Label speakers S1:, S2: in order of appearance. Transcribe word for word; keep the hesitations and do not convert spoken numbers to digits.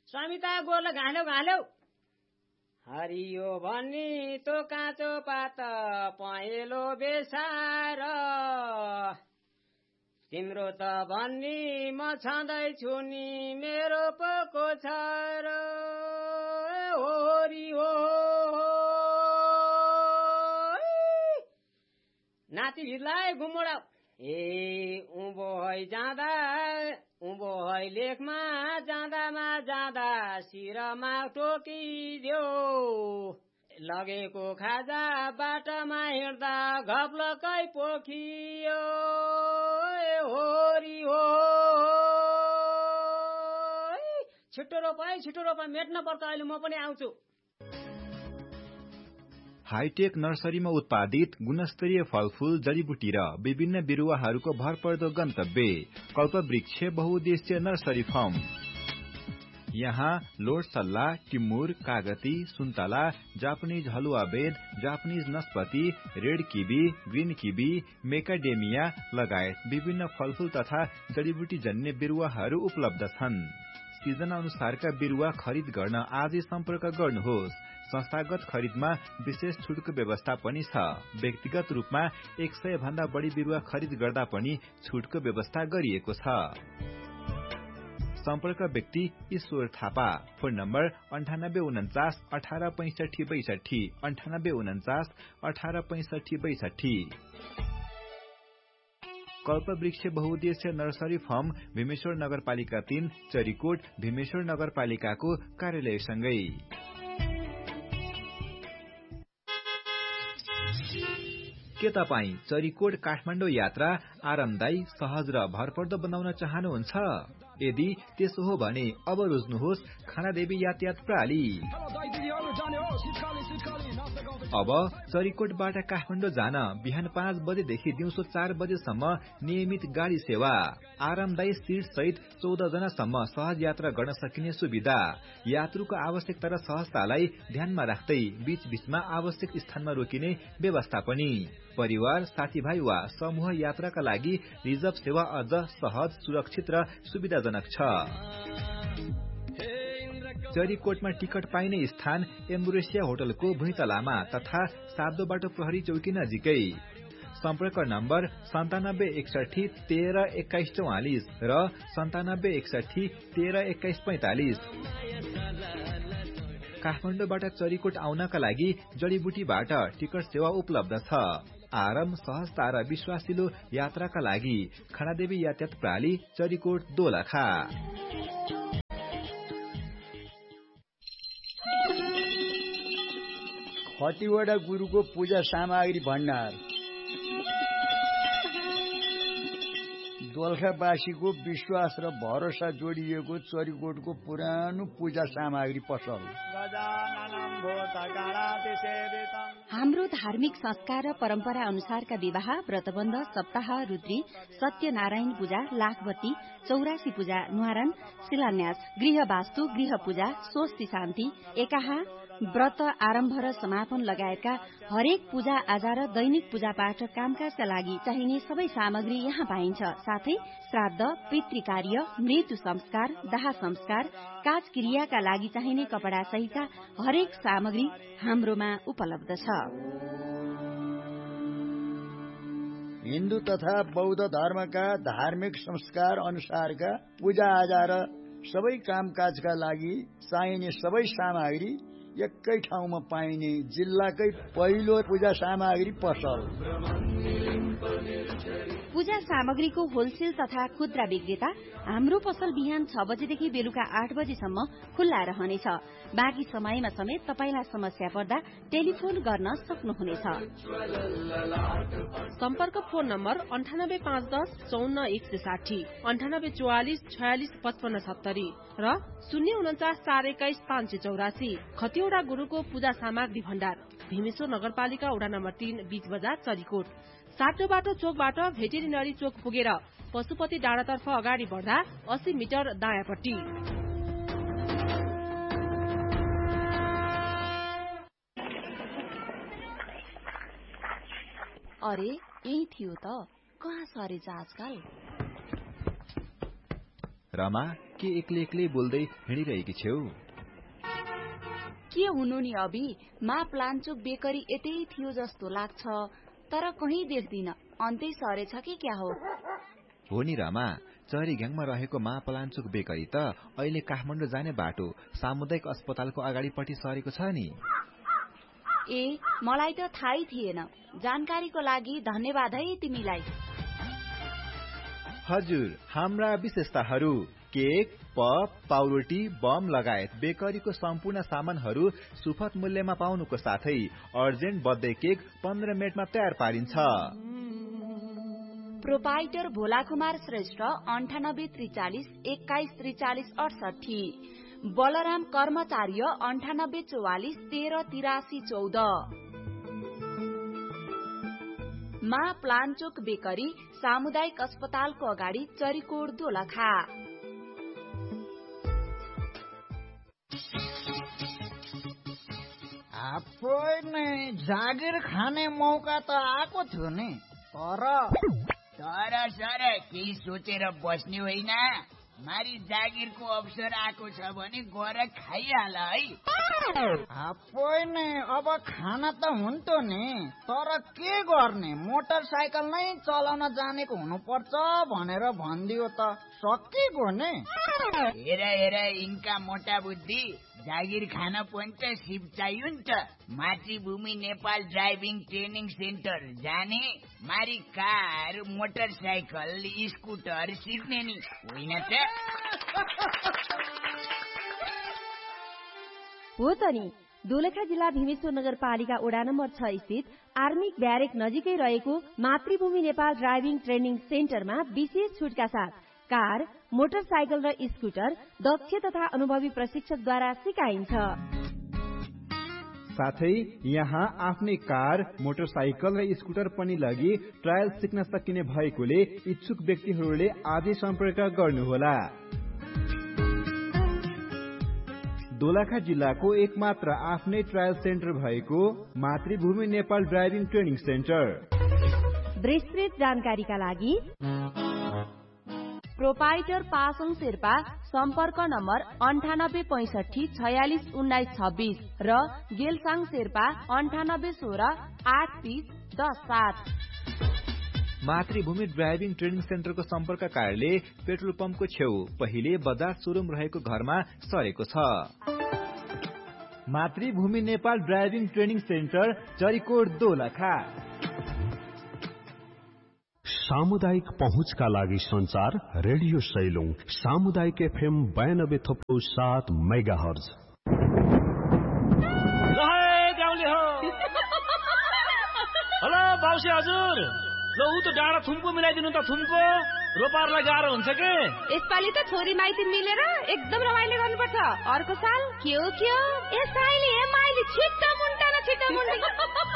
S1: Samita goal घाल्यौ घाल्यौ हरियो भन्नी तो काँचो पात पहेँलो बेसार तिम्रो त भन्नी म छँदैछु नि मेरो पोको छ र होरी हो नाति भिडलाई घुमोडा ए उँभो है जाँदा उँभो है लेखमा जाँदामा जाँदा शिरमा टोकिदेऊ लगेको खाजा बाटामा हिँड्दा घप्लकै पोखियो होरी हो छिटो रोप है छिटो रोप मेट्न पर्छ अहिले म पनि आउँछु।
S2: हाईटेक नर्सरीमा उत्पादित गुणस्तरीय फलफूल जडीबुटी र विभिन्न बिरुवाहरूको भरपर्दो गन्तव्य कल्पवृक्ष बहुउद्देश्य नर्सरी फार्म। यहाँ लोटसल्ला, टिमुर, कागती, सुन्तला, जापानिज हलुवा बेद, Japanese नस्पति, red kiwi, green kiwi, मेकाडेमिया लगायत विभिन्न फलफूल तथा जडीबुटी जन्य बिरुवाहरू उपलब्ध छन्। सिजन अनुसारका बिरुवा खरिद गर्न आजै सम्पर्क गर्नुहोस्। संस्थागत खरिदमा विशेष छुटको व्यवस्था पनि छ। व्यक्तिगत रूपमा एक सय भन्दा बढी बिरुवा खरिद गर्दा पनि छुटको व्यवस्था गरिएको छ। सम्पर्क व्यक्ति ईश्वर थापा। फोन नम्बर अन्ठानब्बे उन्चास अठार पैंसठी बैसठी अन्ठानब्बे उन्चास अठार पैंसठी बैसठी। कल्पवृक्ष बहुउद्देश्य नर्सरी फार्म भीमेश्वर नगरपालिका तीन चरीकोट भीमेश्वर नगरपालिकाको कार्यालयसँगै। के तपाईँ चरीकोट काठमाडौँ यात्रा आरामदायी, सहज र भरपर्दो बनाउन चाहनुहुन्छ? यदि त्यसो हो भने अब रोज्नुहोस् खानादेवी यातायात प्रणाली। अब चरीकोटबाट काठमाडौँ जान बिहान पाँच बजेदेखि दिउँसो चार बजेसम्म नियमित गाडी सेवा, आरामदायी सीट सहित चौध जनासम्म सहज यात्रा गर्न सकिने सुविधा, यात्रुको आवश्यकता र सहजतालाई ध्यानमा राख्दै बीच बीचमा आवश्यक स्थानमा रोकिने व्यवस्था पनि। परिवार, साथीभाइ वा समूह यात्राका लागि रिजर्भ सेवा अझ सहज, सुरक्षित र सुविधाजनक छ। चरीकोटमा टिकट पाइने स्थान एम्बुरेसिया होटलको भुइँतलामा तथा सातो बाटो प्रहरी चौकी नजिकै। सम्पर्क नम्बर सन्तानब्बे एकसठी तेह्र एक्काइस चौवालिस र सन्तानब्बे एकसठी तेह्र एक्काइस पैंतालिस। काठमाडौँबाट चरीकोट आउनका लागि जडीबुटीबाट टिकट सेवा उपलब्ध छ। आराम, सहजता र विश्वासिलो यात्राका लागि खानादेवी यातायात प्रणाली चरीकोट दोलखा।
S3: खतिवडा गुरुको पूजा सामग्री भण्डार दोलखावासीको विश्वास र भरोसा जोडिएको चरीकोटको पुरानो पूजा सामग्री पसल।
S4: हाम्रो धार्मिक संस्कार र परम्परा अनुसारका विवाह, व्रतबन्ध, सप्ताह, रुद्री, सत्यनारायण पूजा, लाखबत्ती, चौरासी पूजा, न्वारन, शिलान्यास, गृह वास्तु, गृह पूजा, स्वस्ति शान्ति, एकाहा, व्रत आरम्भ र समापन लगायतका हरेक पूजा आजा र दैनिक पूजा पाठ कामकाजका लागि चाहिने सबै सामग्री यहाँ पाइन्छ। साथै श्राद्ध, पितृकार्य, मृत्यु संस्कार, दाह संस्कार, काज क्रियाका लागि चाहिने कपडा सहितका हरेक सामग्री हाम्रोमा उपलब्ध छ।
S3: हिन्दू तथा बौद्ध धर्मका धार्मिक संस्कार अनुसारका पूजा आजा र सबै कामकाजका लागि चाहिने सबै सामग्री एकै ठाउँमा पाइने जिल्लाकै पहिलो पूजा सामग्री पसल।
S4: पूजा सामग्रीको होलसेल तथा खुद्रा विक्रेता हाम्रो पसल बिहान छ बजेदेखि बेलुका आठ बजेसम्म खुल्ला रहनेछ। बाँकी समयमा समेत तपाईलाई समस्या पर्दा टेलिफोन गर्न सक्नुहुनेछ।
S5: सम्पर्क फोन नम्बर अन्ठानब्बे पाँच दस चौन्न एक सय साठी अन्ठानब्बे चौवालिस छयालिस पचपन्न सत्तरी र शून्य उन्चास चार एक्काइस पाँच सय चौरासी। खतिवडा गुरुको पूजा सामग्री भण्डार, भीमेश्वर नगरपालिका वडा नम्बर तीन, बीच बजार, चरीकोट। सातो बाटो चोकबाट भेटेरिनरी चोक पुगेर पशुपति डाँडातर्फ अगाडि बढ्दा अस्सी मिटर दायाँपट्टि।
S4: अरे यही थियो त, कहाँ सरेछ आजकल?
S2: रमा के एक्लै एक्लै बोल्दै हिँडिरहेकी छेउ?
S4: के हुनु नि अभि, मा प्लान्चोक बेकरी यतै थियो जस्तो लाग्छ, तर कहीँ देख्दिन। अन्तै सरेछ कि क्या हो?
S2: हो नि रमा, चरीघ्याङमा रहेको मा प्लान्चोक बेकरी त अहिले काठमाडौँ जाने बाटो सामुदायिक अस्पतालको अगाडिपट्टि सरेको छ नि।
S4: ए, मलाई त थाहै थिएन। जानकारीको लागि धन्यवाद है तिमीलाई।
S2: हजुर, हाम्रा विशेषताहरू केक, पप, पाउरोटी, बम लगायत बेकरीको सम्पूर्ण सामानहरू सुपथ मूल्यमा पाउनुको साथै अर्जेन्ट बर्थडे केक पन्ध्र मिनटमा तयार पारिन्छ।
S4: प्रोपाइटर भोला कुमार श्रेष्ठ अन्ठानब्बे त्रिचालिस एक्काइस त्रिचालिस अडसठी, बलराम कर्मचार्य अन्ठानब्बे चौवालिस तेह्र तिरासी चौध। मा प्लान्चोक बेकरी सामुदायिक अस्पतालको अगाडि चरीकोट दोलखा।
S3: जागिर खाने मौका त आएको थियो नि, तर
S6: तर सर केही सोचेर बस्ने होइन। मारी जागिरको अवसर आएको छ भने गएर खाइहाल है।
S3: नै अब खाना त हुन्थ्यो नि, तर के गर्ने, मोटरसाइकल नै चलाउन जानेको हुनुपर्छ भनेर भनिदियो त सकिएको नि।
S6: हेर हेर यिनका मोटा बुद्धि, जागिर खान पनि त सिप चाहियो नि त। मातृभूमि नेपाल ड्राइभिङ ट्रेनिङ सेन्टर जाने, मारी कार, मोटरसाइकल, स्कुटर सिक्ने नि होइन त?
S5: हो त नि। दोलखा जिल्ला भीमेश्वर नगरपालिका वडा नम्बर छ स्थित आर्मिक ब्यारेक नजिकै रहेको मातृभूमि नेपाल ड्राइभिङ ट्रेनिङ सेन्टरमा विशेष छुटका साथ कार, मोटरसाइकल र स्कुटर दक्ष तथा अनुभवी प्रशिक्षकद्वारा सिकाइन्छ।
S2: साथै यहाँ आफ्नै कार, मोटरसाइकल र स्कुटर पनि लगी ट्रायल सिक्न सकिने भएकोले इच्छुक व्यक्तिहरूले आजै सम्पर्क गर्नुहोला। दोलखा जिल्लाको एकमात्र आफ्नै ट्रायल सेन्टर भएको मातृभूमि नेपाल ड्राइभिङ ट्रेनिङ सेन्टर।
S5: विस्तृत जानकारीका लागि
S4: प्रोपाइटर पासङ शेर्पा सम्पर्क नम्बर अन्ठानब्बे पैसठी छयालिस उन्नाइस छब्बिस र गेलसाङ शेर्पा अन्ठानब्बे सोह्र आठ तीस दस सात।
S2: मातृभूमि ड्राइभिङ ट्रेनिङ सेन्टरको सम्पर्क कार्यालय पेट्रोल पम्पको छेउ पहिले बजाज सोरुम रहेको घरमा सरेको छ। मातृभूमि Nepal driving training centre Charikot Dolakha.
S7: सामुदायिक पहुँचका लागि संचार रेडियो सैलुङ सामुदायिक एफएम बयानब्बे थप्लो सात मेगा हर्ज।
S8: हेलो बाउसी हजुर, ल ऊ त डाँडा थुम्को मिलाइदिनु त, थुम्को रोपारलाई गाह्रो हुन्छ के।
S5: यसपालि त छोरी माइती मिलेर एकदम रमाइलो गर्नुपर्छ। अर्को साल के हो के हो, ए साइली ए माइली छिट्टा मुन्टा न छिट्टा मुन्टी